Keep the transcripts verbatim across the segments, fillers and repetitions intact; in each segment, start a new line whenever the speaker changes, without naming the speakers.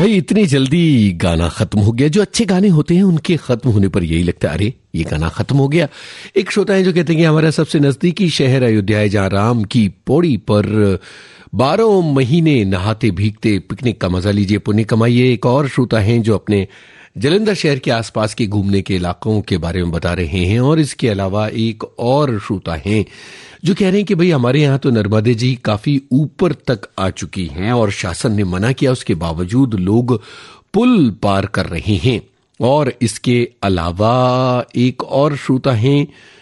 भाई इतनी जल्दी गाना खत्म हो गया। जो अच्छे गाने होते हैं उनके खत्म होने पर यही लगता है अरे ये गाना खत्म हो गया। एक श्रोता है जो कहते हैं कि हमारा सबसे नजदीकी शहर अयोध्या है, जहां राम की पौड़ी पर बारह महीने नहाते भीगते पिकनिक का मजा लीजिए, पुण्य कमाइए। एक और श्रोता हैं जो अपने जलंधर शहर के आसपास के घूमने के इलाकों के बारे में बता रहे हैं। और इसके अलावा एक और श्रोता हैं जो कह रहे हैं कि भाई हमारे यहाँ तो नर्मदे जी काफी ऊपर तक आ चुकी हैं और शासन ने मना किया, उसके बावजूद लोग पुल पार कर रहे हैं। और इसके अलावा एक और श्रोता हैं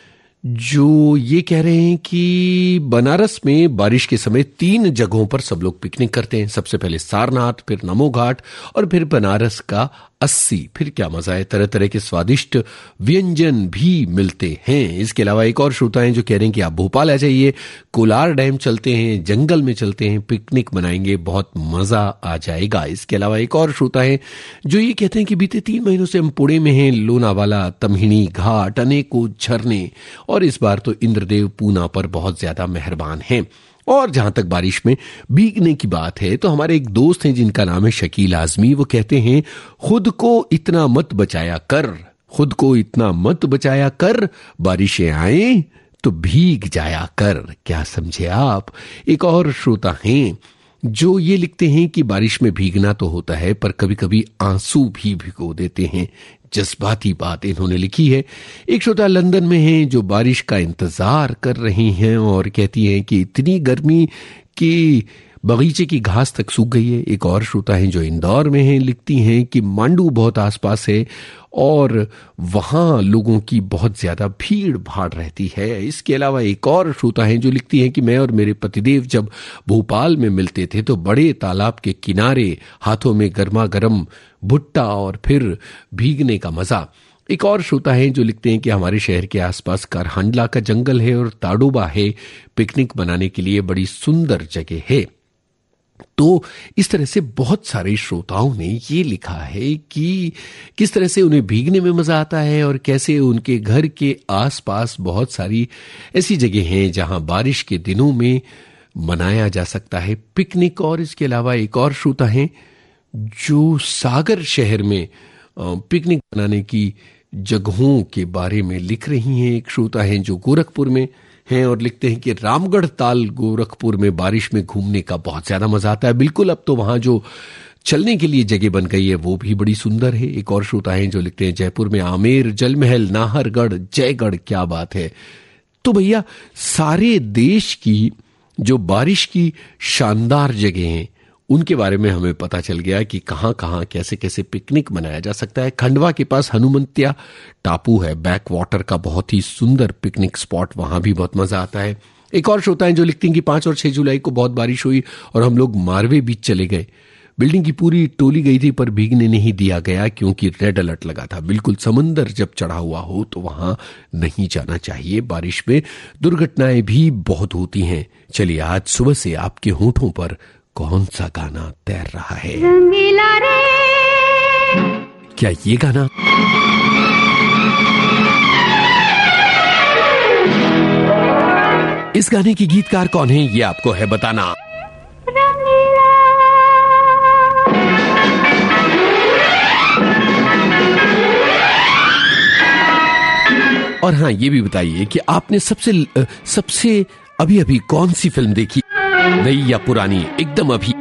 जो ये कह रहे हैं कि बनारस में बारिश के समय तीन जगहों पर सब लोग पिकनिक करते हैं। सबसे पहले सारनाथ, फिर नमो घाट और फिर बनारस का अस्सी। फिर क्या मजा है, तरह तरह के स्वादिष्ट व्यंजन भी मिलते हैं। इसके अलावा एक और श्रोता हैं जो कह रहे हैं कि आप भोपाल आ जाइए, कोलार डैम चलते हैं, जंगल में चलते हैं, पिकनिक मनाएंगे, बहुत मजा आ जाएगा। इसके अलावा एक और श्रोता है जो ये कहते हैं कि बीते तीन महीनों से हम पुणे में हैं, लोनावाला, तमहिणी घाट, अनेकों झरने, और इस बार तो इंद्रदेव पूना पर बहुत ज्यादा मेहरबान हैं। और जहां तक बारिश में भीगने की बात है तो हमारे एक दोस्त हैं जिनका नाम है शकील आजमी, वो कहते हैं खुद को इतना मत बचाया कर, खुद को इतना मत बचाया कर, बारिशें आए तो भीग जाया कर। क्या समझे आप। एक और श्रोता हैं जो ये लिखते हैं कि बारिश में भीगना तो होता है पर कभी कभी आंसू भी भिगो देते हैं। जज्बाती बात इन्होंने लिखी है। एक श्रोता लंदन में है जो बारिश का इंतजार कर रही हैं और कहती हैं कि इतनी गर्मी कि बगीचे की घास तक सूख गई है। एक और श्रोता हैं जो इंदौर में हैं, लिखती हैं कि मांडू बहुत आसपास है और वहां लोगों की बहुत ज्यादा भीड़ भाड़ रहती है। इसके अलावा एक और श्रोता हैं जो लिखती हैं कि मैं और मेरे पतिदेव जब भोपाल में मिलते थे तो बड़े तालाब के किनारे हाथों में गर्मा गर्म भुट्टा और फिर भीगने का मजा। एक और श्रोता हैं जो लिखते हैं कि हमारे शहर के आसपास कारहांडला का जंगल है और ताडोबा है, पिकनिक बनाने के लिए बड़ी सुंदर जगह है। तो इस तरह से बहुत सारे श्रोताओं ने ये लिखा है कि किस तरह से उन्हें भीगने में मजा आता है और कैसे उनके घर के आसपास बहुत सारी ऐसी जगह हैं जहां बारिश के दिनों में मनाया जा सकता है पिकनिक। और इसके अलावा एक और श्रोता हैं जो सागर शहर में पिकनिक बनाने की जगहों के बारे में लिख रही हैं। एक श्रोता हैं जो गोरखपुर में हैं और लिखते हैं कि रामगढ़ ताल गोरखपुर में बारिश में घूमने का बहुत ज्यादा मजा आता है। बिल्कुल, अब तो वहां जो चलने के लिए जगह बन गई है वो भी बड़ी सुंदर है। एक और श्रोता हैं जो लिखते हैं जयपुर में आमेर, जलमहल, नाहरगढ़, जयगढ़, क्या बात है। तो भैया सारे देश की जो बारिश की शानदार जगह हैं उनके बारे में हमें पता चल गया कि कहां कहां कैसे कैसे पिकनिक मनाया जा सकता है। खंडवा के पास हनुमंतिया टापू है, बैक वाटर का बहुत ही सुंदर पिकनिक स्पॉट, वहां भी बहुत मजा आता है। एक और श्रोता हैं जो लिखते हैं कि पांच और छह जुलाई को बहुत बारिश हुई और हम लोग मारवे बीच चले गए। बिल्डिंग की पूरी टोली गई थी पर भीगने नहीं दिया गया क्योंकि रेड अलर्ट लगा था। बिल्कुल, समंदर जब चढ़ा हुआ हो तो वहां नहीं जाना चाहिए। बारिश में दुर्घटनाएं भी बहुत होती हैं। चलिए आज सुबह से आपके होठों पर कौन सा गाना तैर रहा है? रंगीला रे। क्या ये गाना? इस गाने की गीतकार कौन है ये आपको है बताना। और हाँ, ये भी बताइए कि आपने सबसे सबसे अभी अभी कौन सी फिल्म देखी, नई या पुरानी? एकदम अभी